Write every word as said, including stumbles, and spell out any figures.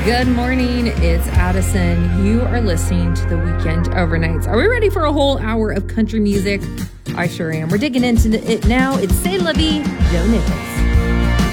Good morning, it's Addison. You are listening to the Weekend Overnights. Are we ready for a whole hour of country music? I sure am. We're digging into it now. It's C'est La Vie, Joe Nichols.